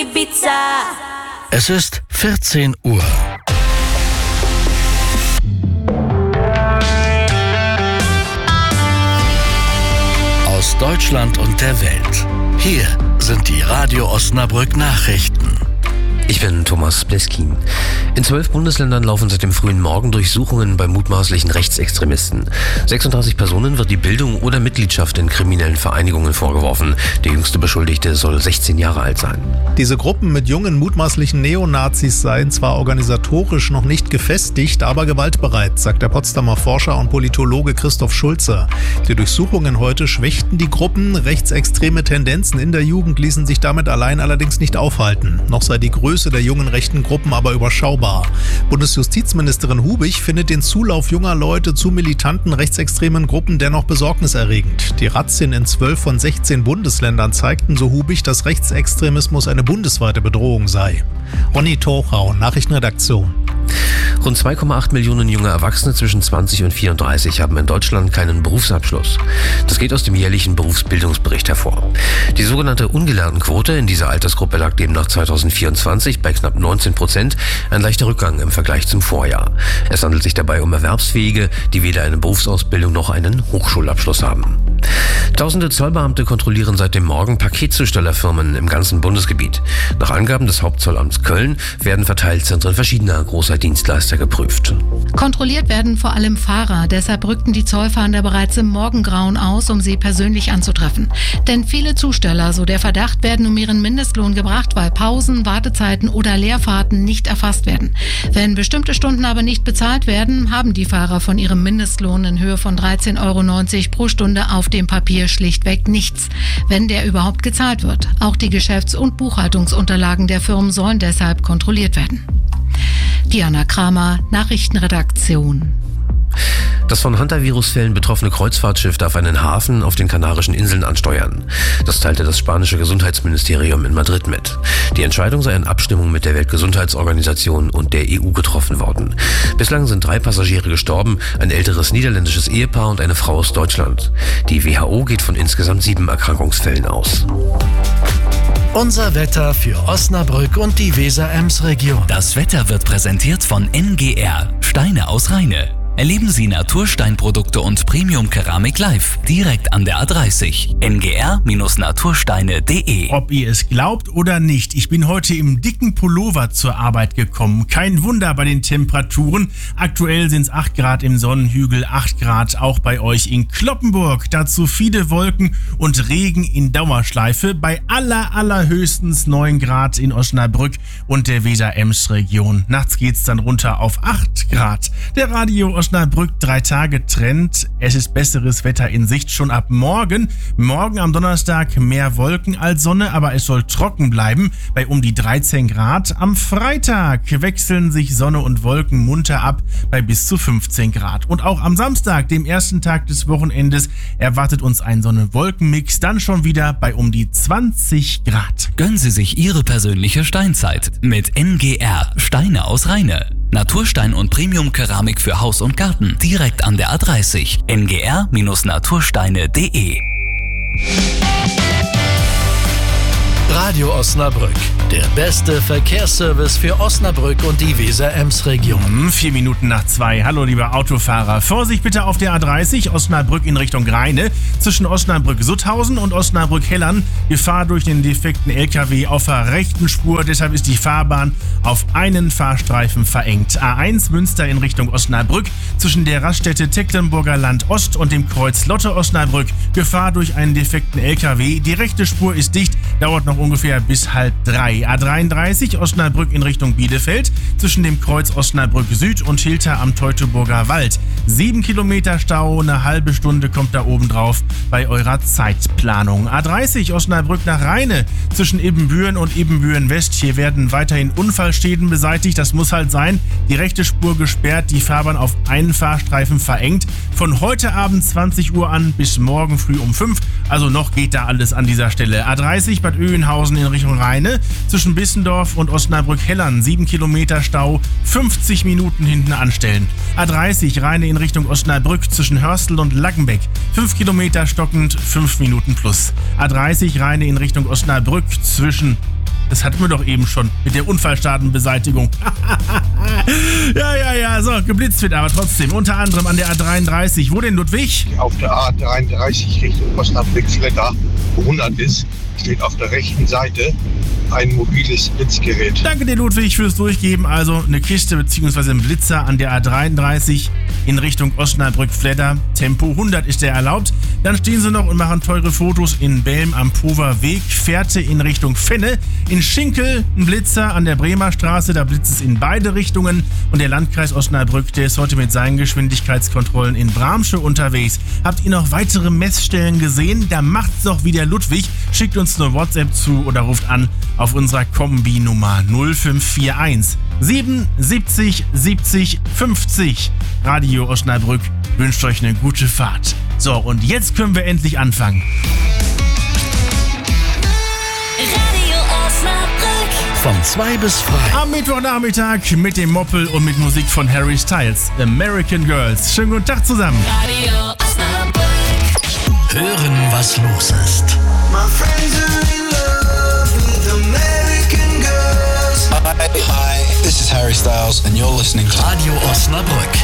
Ibiza. Es ist 14 Uhr. Aus Deutschland und der Welt. Hier sind die Radio Osnabrück Nachrichten. Ich bin Thomas Bleskin. In 12 Bundesländern laufen seit dem frühen Morgen Durchsuchungen bei mutmaßlichen Rechtsextremisten. 36 Personen wird die Bildung oder Mitgliedschaft in kriminellen Vereinigungen vorgeworfen. Der jüngste Beschuldigte soll 16 Jahre alt sein. Diese Gruppen mit jungen mutmaßlichen Neonazis seien zwar organisatorisch noch nicht gefestigt, aber gewaltbereit, sagt der Potsdamer Forscher und Politologe Christoph Schulze. Die Durchsuchungen heute schwächten die Gruppen. Rechtsextreme Tendenzen in der Jugend ließen sich damit allein allerdings nicht aufhalten. Noch sei die Größe der jungen rechten Gruppen aber überschaubar. Bundesjustizministerin Hubich findet den Zulauf junger Leute zu militanten rechtsextremen Gruppen dennoch besorgniserregend. Die Razzien in 12 von 16 Bundesländern zeigten, so Hubich, dass Rechtsextremismus eine bundesweite Bedrohung sei. Ronny Tochau, Nachrichtenredaktion. Rund 2,8 Millionen junge Erwachsene zwischen 20 und 34 haben in Deutschland keinen Berufsabschluss. Das geht aus dem jährlichen Berufsbildungsbericht hervor. Die sogenannte Ungelerntenquote in dieser Altersgruppe lag demnach 2024 bei knapp 19%, ein leichter Rückgang im Vergleich zum Vorjahr. Es handelt sich dabei um Erwerbsfähige, die weder eine Berufsausbildung noch einen Hochschulabschluss haben. Tausende Zollbeamte kontrollieren seit dem Morgen Paketzustellerfirmen im ganzen Bundesgebiet. Nach Angaben des Hauptzollamts Köln werden Verteilzentren verschiedener großer Dienstleister geprüft. Kontrolliert werden vor allem Fahrer. Deshalb rückten die Zollfahnder bereits im Morgengrauen aus, um sie persönlich anzutreffen. Denn viele Zusteller, so der Verdacht, werden um ihren Mindestlohn gebracht, weil Pausen, Wartezeiten oder Leerfahrten nicht erfasst werden. Wenn bestimmte Stunden aber nicht bezahlt werden, haben die Fahrer von ihrem Mindestlohn in Höhe von 13,90 € pro Stunde auf dem Papier schlichtweg nichts, wenn der überhaupt gezahlt wird. Auch die Geschäfts- und Buchhaltungsunterlagen der Firmen sollen deshalb kontrolliert werden. Diana Kramer, Nachrichtenredaktion. Das von Hantavirus-Fällen betroffene Kreuzfahrtschiff darf einen Hafen auf den Kanarischen Inseln ansteuern. Das teilte das spanische Gesundheitsministerium in Madrid mit. Die Entscheidung sei in Abstimmung mit der Weltgesundheitsorganisation und der EU getroffen worden. Bislang sind 3 Passagiere gestorben, ein älteres niederländisches Ehepaar und eine Frau aus Deutschland. Die WHO geht von insgesamt 7 Erkrankungsfällen aus. Unser Wetter für Osnabrück und die Weser-Ems-Region. Das Wetter wird präsentiert von NGR, Steine aus Rheine. Erleben Sie Natursteinprodukte und Premium-Keramik live, direkt an der A30. ngr-natursteine.de. Ob ihr es glaubt oder nicht, ich bin heute im dicken Pullover zur Arbeit gekommen. Kein Wunder bei den Temperaturen. Aktuell sind es 8 Grad im Sonnenhügel, 8 Grad auch bei euch in Cloppenburg. Dazu viele Wolken und Regen in Dauerschleife. Bei allerhöchstens 9 Grad in Osnabrück und der Weser-Ems-Region. Nachts geht's dann runter auf 8 Grad. Der Radio Osnabrück 3 Tage Trend. Es ist besseres Wetter in Sicht schon ab morgen. Morgen am Donnerstag mehr Wolken als Sonne, aber es soll trocken bleiben bei um die 13 Grad. Am Freitag wechseln sich Sonne und Wolken munter ab bei bis zu 15 Grad. Und auch am Samstag, dem ersten Tag des Wochenendes, erwartet uns ein Sonne-Wolken-Mix, dann schon wieder bei um die 20 Grad. Gönnen Sie sich Ihre persönliche Steinzeit mit NGR, Steine aus Rheine. Naturstein und Premium-Keramik für Haus und Garten, direkt an der A30. ngr-natursteine.de. Radio Osnabrück, der beste Verkehrsservice für Osnabrück und die Weser-Ems-Region. 4 Minuten nach 2. Hallo liebe Autofahrer. Vorsicht bitte auf der A30 Osnabrück in Richtung Rheine. Zwischen Osnabrück-Sutthausen und Osnabrück-Hellern. Gefahr durch den defekten LKW auf der rechten Spur. Deshalb ist die Fahrbahn auf einen Fahrstreifen verengt. A1 Münster in Richtung Osnabrück. Zwischen der Raststätte Tecklenburger Land Ost und dem Kreuz Lotte Osnabrück. Gefahr durch einen defekten LKW. Die rechte Spur ist dicht. Dauert noch ungefähr bis 2:30. A33 Osnabrück in Richtung Bielefeld zwischen dem Kreuz Osnabrück Süd und Hilter am Teutoburger Wald. 7 Kilometer Stau, eine halbe Stunde kommt da oben drauf bei eurer Zeitplanung. A30 Osnabrück nach Rheine zwischen Ibbenbüren und Ibbenbüren West. Hier werden weiterhin Unfallschäden beseitigt. Das muss halt sein. Die rechte Spur gesperrt, die Fahrbahn auf einen Fahrstreifen verengt. Von heute Abend 20 Uhr an bis morgen früh um 5. Also noch geht da alles an dieser Stelle. A30 Bad Oeynhausen in Richtung Rheine zwischen Bissendorf und Osnabrück-Hellern. 7 Kilometer Stau, 50 Minuten hinten anstellen. A30 Rheine in Richtung Osnabrück zwischen Hörstel und Lackenbeck. 5 Kilometer stockend, 5 Minuten plus. A30 Rheine in Richtung Osnabrück zwischen Das hatten wir doch eben schon mit der Unfallschadenbeseitigung. Ja, so, geblitzt wird aber trotzdem. Unter anderem an der A33. Wo denn, Ludwig? Auf der A33 Richtung Osnabrück-Fletter, wo 100 ist, steht auf der rechten Seite ein mobiles Blitzgerät. Danke dir, Ludwig, fürs Durchgeben. Also eine Kiste bzw. ein Blitzer an der A33 in Richtung Osnabrück-Fletter. Tempo 100 ist der erlaubt. Dann stehen sie noch und machen teure Fotos in Belm am Pover Weg. Fährte in Richtung Fenne. In Schinkel ein Blitzer an der Bremer Straße. Da blitzt es in beide Richtungen. Und der Landkreis Osnabrück, der ist heute mit seinen Geschwindigkeitskontrollen in Bramsche unterwegs. Habt ihr noch weitere Messstellen gesehen? Da macht's doch wie der Ludwig. Schickt uns eine WhatsApp zu oder ruft an auf unserer Kombi-Nummer 0541 77 70 50. Radio Osnabrück wünscht euch eine gute Fahrt. So, und jetzt können wir endlich anfangen. Radio Osnabrück. Von 2 bis 3. Am Mittwochnachmittag mit dem Moppel und mit Musik von Harry Styles. American Girls. Schönen guten Tag zusammen. Radio Osnabrück. Hören, was los ist. My friends are in love with American girls. Hi, this is Harry Styles and you're listening to Radio Osnabrück.